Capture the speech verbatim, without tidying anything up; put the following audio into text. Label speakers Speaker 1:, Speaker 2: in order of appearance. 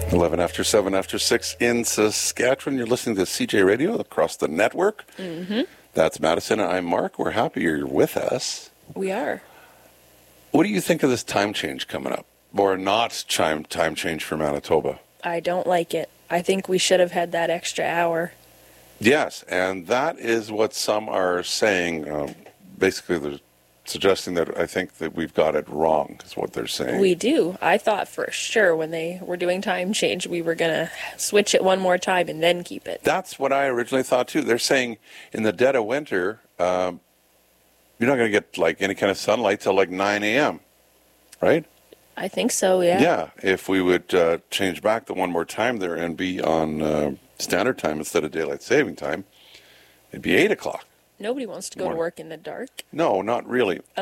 Speaker 1: eleven after seven after six in Saskatchewan. You're listening to C J Radio across the network.
Speaker 2: Mm-hmm.
Speaker 1: That's Madison. I'm Mark. We're happy you're with us.
Speaker 2: We are.
Speaker 1: What do you think of this time change coming up? Or not time, time change for Manitoba?
Speaker 2: I don't like it. I think we should have had that extra hour.
Speaker 1: Yes, and that is what some are saying. Um, basically, they're suggesting that I think that we've got it wrong, is what they're saying.
Speaker 2: We do. I thought for sure when they were doing time change, we were going to switch it one more time and then keep it.
Speaker 1: That's what I originally thought, too. They're saying in the dead of winter, um, you're not going to get like any kind of sunlight till like nine a.m., right?
Speaker 2: I think so, yeah.
Speaker 1: Yeah, if we would uh, change back the one more time there and be on uh, standard time instead of daylight saving time, it'd be eight o'clock.
Speaker 2: Nobody wants to go
Speaker 1: Morning.
Speaker 2: to work in the dark.
Speaker 1: No, not really.